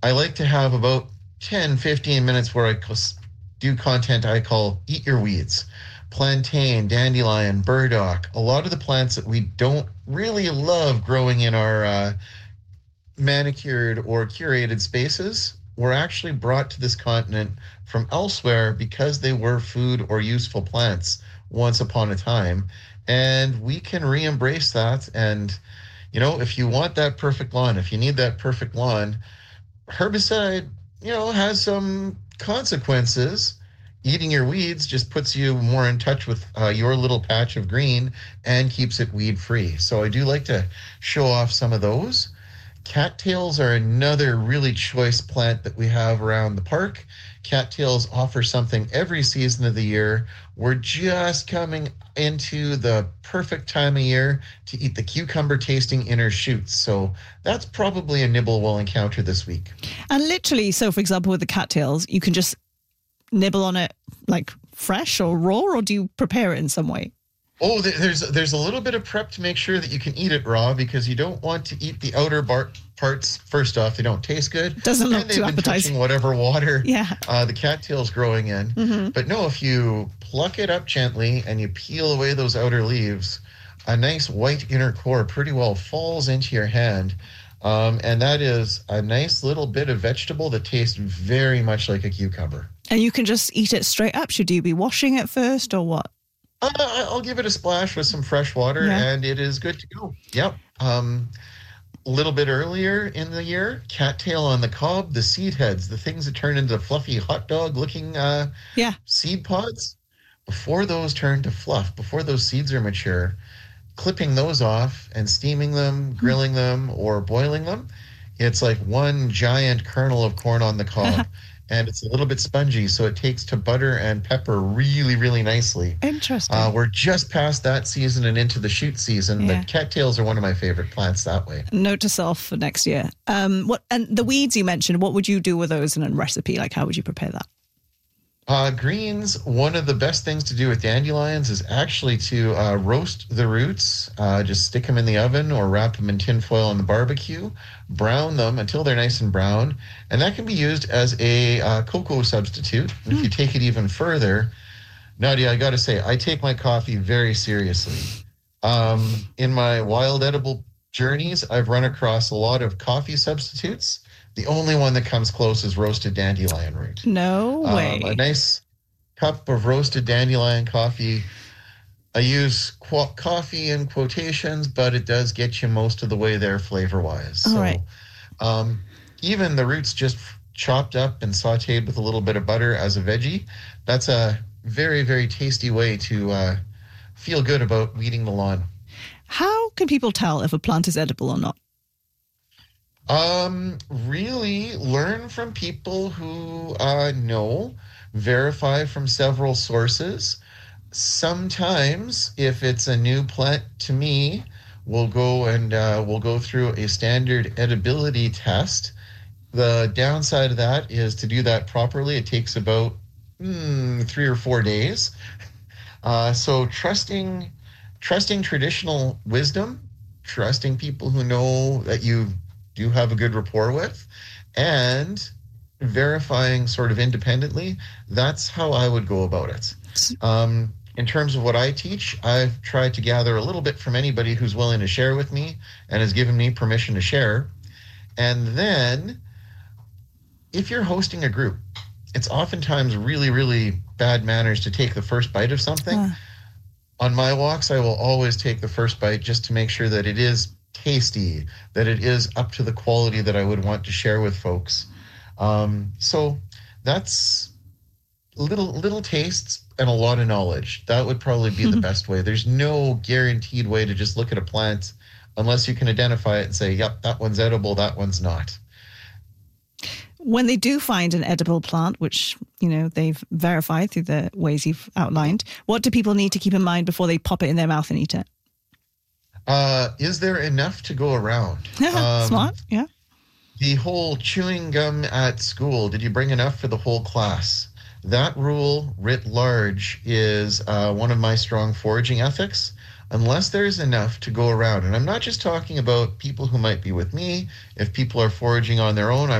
I like to have about 10, 15 minutes where do content I call Eat Your Weeds. Plantain, dandelion, burdock, a lot of the plants that we don't really love growing in our manicured or curated spaces were actually brought to this continent from elsewhere because they were food or useful plants once upon a time. And we can re embrace that. And, if you want that perfect lawn, if you need that perfect lawn, herbicide, has some consequences. Eating your weeds just puts you more in touch with your little patch of green and keeps it weed free. So I do like to show off some of those. Cattails are another really choice plant that we have around the park. Cattails offer something every season of the year. We're just coming into the perfect time of year to eat the cucumber tasting inner shoots. So that's probably a nibble we'll encounter this week. And literally, so for example, with the cattails, you can just nibble on it like fresh or raw, or do you prepare it in some way? Oh, there's a little bit of prep to make sure that you can eat it raw, because you don't want to eat the outer parts. First off, they don't taste good. Doesn't look and they've too been appetizing. touching whatever water the cattail's growing in. Mm-hmm. But no, if you pluck it up gently and you peel away those outer leaves, a nice white inner core pretty well falls into your hand. And that is a nice little bit of vegetable that tastes very much like a cucumber. And you can just eat it straight up. Should you be washing it first or what? I'll give it a splash with some fresh water, and it is good to go. Yep. A little bit earlier in the year, cattail on the cob, the seed heads, the things that turn into fluffy hot dog looking seed pods. Before those turn to fluff, before those seeds are mature, clipping those off and steaming them, grilling them, or boiling them, it's like one giant kernel of corn on the cob. And it's a little bit spongy, so it takes to butter and pepper really, really nicely. Interesting. We're just past that season and into the shoot season, but cattails are one of my favorite plants that way. Note to self for next year. And the weeds you mentioned, what would you do with those in a recipe? Like, how would you prepare that? Greens, one of the best things to do with dandelions is actually to roast the roots, just stick them in the oven or wrap them in tin foil on the barbecue, brown them until they're nice and brown, and that can be used as a cocoa substitute. And if you take it even further, Nadia, I got to say, I take my coffee very seriously. In my wild edible journeys, I've run across a lot of coffee substitutes. The only one that comes close is roasted dandelion root. No way. A nice cup of roasted dandelion coffee. I use coffee in quotations, but it does get you most of the way there flavor-wise. All right. Even the roots just chopped up and sautéed with a little bit of butter as a veggie, that's a very, very tasty way to feel good about weeding the lawn. How can people tell if a plant is edible or not? Really learn from people who know, verify from several sources. Sometimes, if it's a new plant to me, we'll go through a standard edibility test. The downside of that is to do that properly, it takes about 3 or 4 days. So trusting traditional wisdom, trusting people who know that you do have a good rapport with, and verifying sort of independently, that's how I would go about it. In terms of what I teach, I've tried to gather a little bit from anybody who's willing to share with me and has given me permission to share. And then, if you're hosting a group, it's oftentimes really, really bad manners to take the first bite of something. On my walks, I will always take the first bite just to make sure that it is tasty, that it is up to the quality that I would want to share with folks. So that's little tastes and a lot of knowledge. That would probably be the best way. There's no guaranteed way to just look at a plant unless you can identify it and say, yep, that one's edible, that one's not. When they do find an edible plant, which, they've verified through the ways you've outlined, what do people need to keep in mind before they pop it in their mouth and eat it? Is there enough to go around? Smart, yeah. The whole chewing gum at school, did you bring enough for the whole class? That rule, writ large, is one of my strong foraging ethics. Unless there's enough to go around, and I'm not just talking about people who might be with me. If people are foraging on their own,